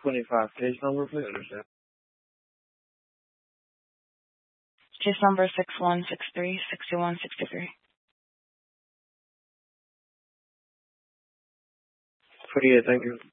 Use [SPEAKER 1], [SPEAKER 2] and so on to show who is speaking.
[SPEAKER 1] 25. Case number, please. Understand.
[SPEAKER 2] Case number 6163-6163.
[SPEAKER 1] Pretty good, thank you.